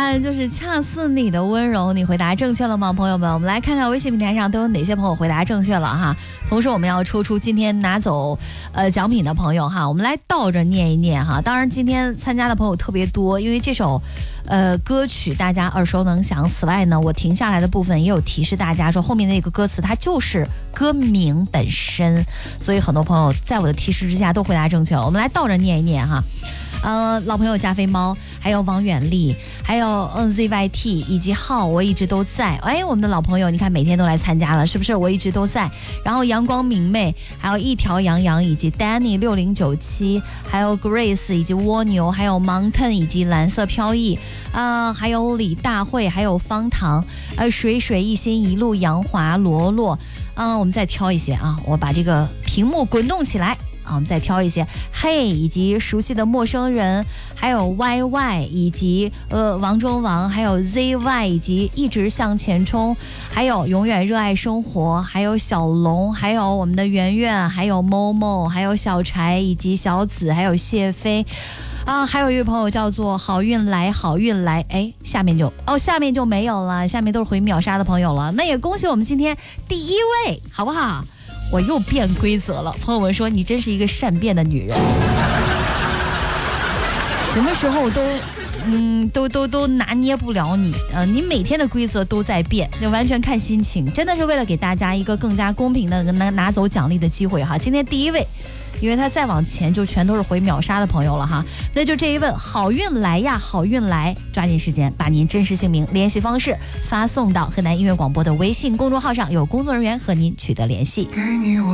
案就是恰似你的温柔，你回答正确了吗？朋友们，我们来看看微信平台上都有哪些朋友回答正确了哈。同时我们要抽出今天拿走奖品的朋友哈，我们来倒着念一念哈。当然今天参加的朋友特别多，因为这首歌曲大家耳熟能详。此外呢，我停下来的部分也有提示大家说后面那个歌词它就是歌名本身，所以很多朋友在我的提示之下都回答正确了。我们来倒着念一念哈。老朋友加菲猫，还有王远丽，还有ZYT 以及浩，我一直都在。哎，我们的老朋友，你看每天都来参加了，是不是？我一直都在。然后阳光明媚，还有一条洋洋，以及 Danny 6097，还有 Grace 以及蜗牛，还有 Mountain 以及蓝色飘逸，还有李大慧，还有方糖，水水一心一路杨华罗罗，我们再挑一些啊，我把这个屏幕滚动起来。我们再挑一些嘿，以及熟悉的陌生人，还有 YY 以及王中王，还有 ZY 以及一直向前冲，还有永远热爱生活，还有小龙，还有我们的圆圆，还有 Momo， 还有小柴以及小紫，还有谢飞。还有一位朋友叫做好运来好运来，哎，下面就没有了，下面都是回秒杀的朋友了。那也恭喜我们今天第一位，好不好？我又变规则了，朋友们说你真是一个善变的女人，什么时候都拿捏不了你你每天的规则都在变，就完全看心情，真的是为了给大家一个更加公平的拿走奖励的机会哈。今天第一位，因为他再往前就全都是回秒杀的朋友了哈，那就这一问好运来呀，好运来，抓紧时间把您真实姓名、联系方式发送到河南音乐广播的微信公众号上，有工作人员和您取得联系。给你我